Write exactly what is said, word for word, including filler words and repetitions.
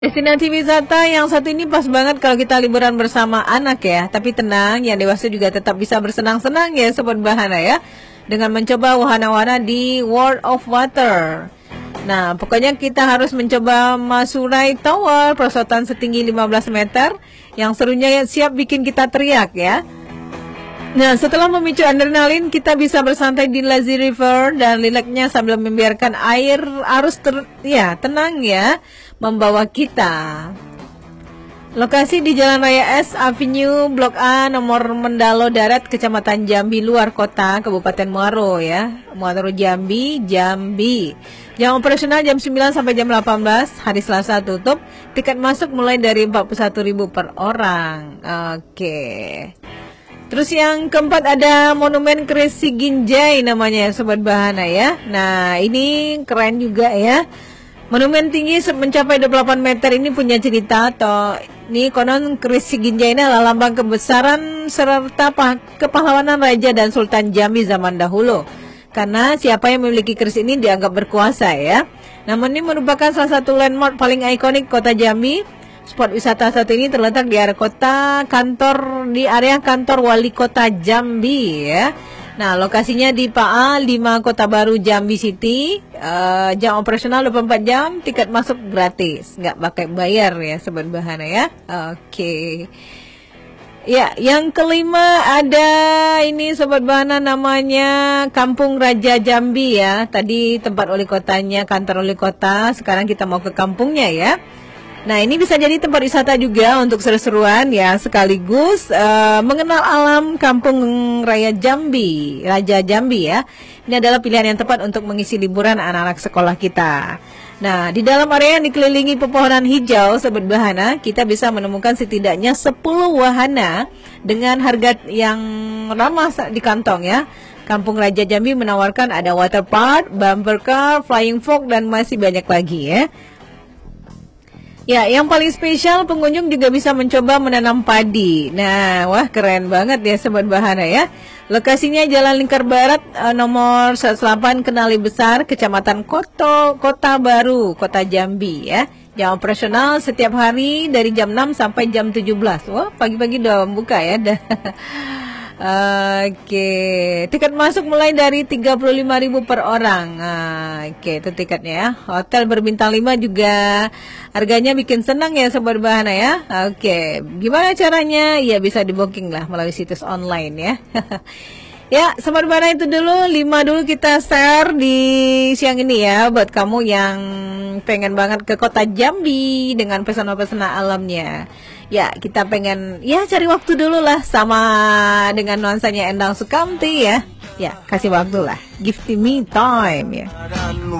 Destinasi wisata yang satu ini pas banget kalau kita liburan bersama anak ya. Tapi tenang, yang dewasa juga tetap bisa bersenang-senang ya Sobat Bahana ya. Dengan mencoba wahana-wahana di World of Water. Nah, pokoknya kita harus mencoba Masurai Tower, perosotan setinggi lima belas meter. Yang serunya ya, siap bikin kita teriak ya. Nah, setelah memicu adrenalin, kita bisa bersantai di Lazy River dan rileksnya sambil membiarkan air arus ter, ya, tenang ya, membawa kita. Lokasi di Jalan Raya S Avenue Blok A nomor Mendalo Darat, Kecamatan Jambi, luar kota, Kabupaten Muaro ya. Muaro Jambi, Jambi. Jam operasional jam sembilan sampai jam delapan belas, hari Selasa tutup. Tiket masuk mulai dari empat puluh satu ribu per orang. Oke. Terus yang keempat ada Monumen Keris Siginjai namanya ya Sobat Bahana ya. Nah, ini keren juga ya. Monumen tinggi mencapai dua puluh delapan meter ini punya cerita atau ini konon Keris Siginjai ini adalah lambang kebesaran serta kepahlawanan Raja dan Sultan Jambi zaman dahulu. Karena siapa yang memiliki keris ini dianggap berkuasa ya. Namun ini merupakan salah satu landmark paling ikonik kota Jambi. Spot wisata satu ini terletak di area kota kantor di area kantor Wali Kota Jambi ya. Nah, lokasinya di P A lima Kota Baru Jambi City. Uh, jam operasional dua puluh empat jam, tiket masuk gratis, nggak pakai bayar ya Sobat Bahana ya. Oke. Okay. Ya, yang kelima ada ini Sobat Bahana namanya Kampung Raja Jambi ya. Tadi tempat wali kotanya, kantor wali kota, sekarang kita mau ke kampungnya ya. Nah, ini bisa jadi tempat wisata juga untuk seru-seruan ya, sekaligus uh, mengenal alam Kampung Raya Jambi, Raja Jambi ya. Ini adalah pilihan yang tepat untuk mengisi liburan anak-anak sekolah kita. Nah, di dalam area yang dikelilingi pepohonan hijau Sobat Bahana, kita bisa menemukan setidaknya sepuluh wahana dengan harga yang ramah di kantong ya. Kampung Raja Jambi menawarkan ada water park, bumper car, flying fox, dan masih banyak lagi ya. Ya, yang paling spesial pengunjung juga bisa mencoba menanam padi. Nah, wah keren banget ya Sobat Bahana ya. Lokasinya Jalan Lingkar Barat nomor seratus delapan Kenali Besar, Kecamatan Koto, Kota Baru, Kota Jambi ya. Jam operasional setiap hari dari jam enam sampai jam tujuh belas. Wah, pagi-pagi udah buka ya. Oke, tiket masuk mulai dari tiga puluh lima ribu per orang. Nah, oke, itu tiketnya ya. Hotel berbintang lima juga harganya bikin senang ya Sobat Bahana ya. Oke, gimana caranya? Ya bisa di booking lah melalui situs online ya. Ya, Sobat Bahana itu dulu, lima dulu kita share di siang ini ya. Buat kamu yang pengen banget ke kota Jambi dengan pesona-pesona alamnya. Ya, kita pengen ya cari waktu dulu lah sama dengan nuansanya Endang Sukamti ya. Ya, kasih waktu lah. Give me time ya.